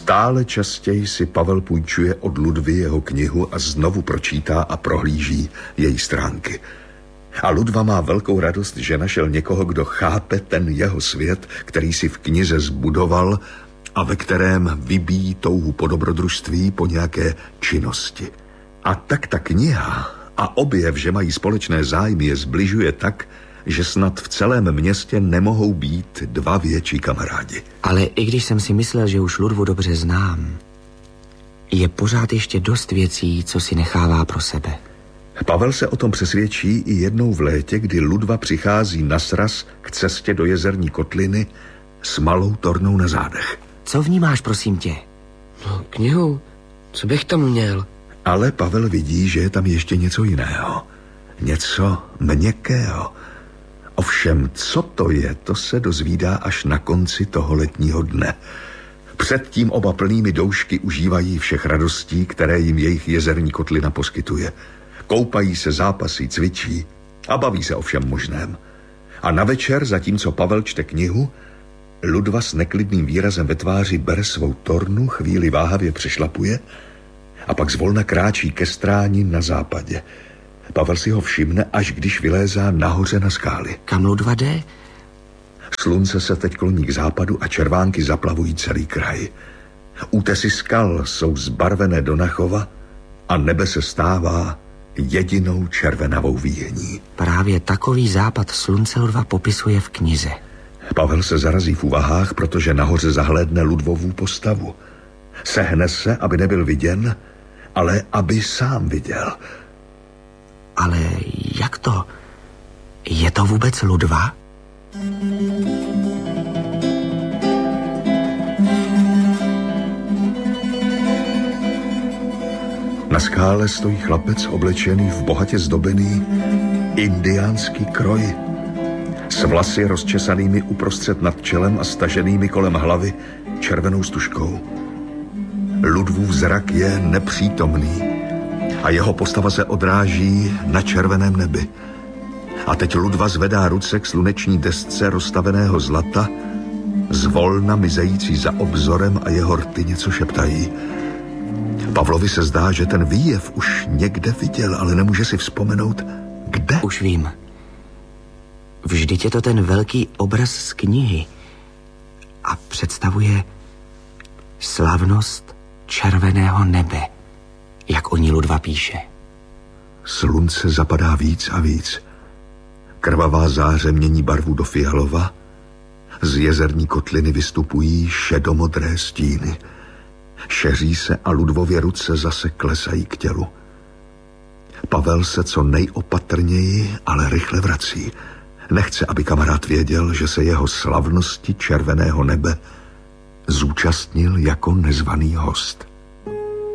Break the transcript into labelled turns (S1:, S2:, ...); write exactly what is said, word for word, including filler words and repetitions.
S1: Stále častěji si Pavel půjčuje od Ludvy jeho knihu a znovu pročítá a prohlíží její stránky. A Ludva má velkou radost, že našel někoho, kdo chápe ten jeho svět, který si v knize zbudoval a ve kterém vybíjí touhu po dobrodružství, po nějaké činnosti. A tak ta kniha a objev, že mají společné zájmy, je zbližuje tak, že snad v celém městě nemohou být dva větší kamarádi.
S2: Ale i když jsem si myslel, že už Ludvu dobře znám, je pořád ještě dost věcí, co si nechává pro sebe.
S1: Pavel se o tom přesvědčí i jednou v létě, kdy Ludva přichází na sraz k cestě do Jezerní kotliny s malou tornou na zádech.
S2: Co vnímáš, prosím tě?
S3: No, knihu. Co bych tam měl?
S1: Ale Pavel vidí, že je tam ještě něco jiného. Něco měkkého. Ovšem, co to je, to se dozvídá až na konci toho letního dne. Předtím oba plnými doušky užívají všech radostí, které jim jejich Jezerní kotlina poskytuje. Koupají se, zápasí, cvičí a baví se o všem možném. A na večer, zatímco Pavel čte knihu, Ludva s neklidným výrazem ve tváři bere svou tornu, chvíli váhavě přešlapuje a pak zvolna kráčí ke stráni na západě. Pavel si ho všimne, až když vylézá nahoře na skály.
S2: Kam Ludva jde?
S1: Slunce se teď kloní k západu a červánky zaplavují celý kraj. Útesy skal jsou zbarvené do nachova a nebe se stává jedinou červenavou výhní.
S2: Právě takový západ slunce Ludva popisuje v knize.
S1: Pavel se zarazí v úvahách, protože nahoře zahlédne Ludvovu postavu. Sehne se, aby nebyl viděn, ale aby sám viděl.
S2: Ale jak to? Je to vůbec Ludva?
S1: Na skále stojí chlapec oblečený v bohatě zdobený indiánský kroj, s vlasy rozčesanými uprostřed nad čelem a staženými kolem hlavy červenou stužkou. Ludvův zrak je nepřítomný a jeho postava se odráží na červeném nebi. A teď Ludva zvedá ruce k sluneční desce rozstaveného zlata, zvolna mizející za obzorem, a jeho rty něco šeptají. Pavlovi se zdá, že ten výjev už někde viděl, ale nemůže si vzpomenout, kde.
S2: Už vím. Vždyť je to ten velký obraz z knihy a představuje slavnost červeného nebe, jak o ní Ludva píše.
S1: Slunce zapadá víc a víc. Krvavá záře mění barvu do fialova. Z Jezerní kotliny vystupují šedomodré stíny. Šeří se a Ludvově ruce zase klesají k tělu. Pavel se co nejopatrněji, ale rychle vrací. Nechce, aby kamarád věděl, že se jeho slavnosti červeného nebe zúčastnil jako nezvaný host.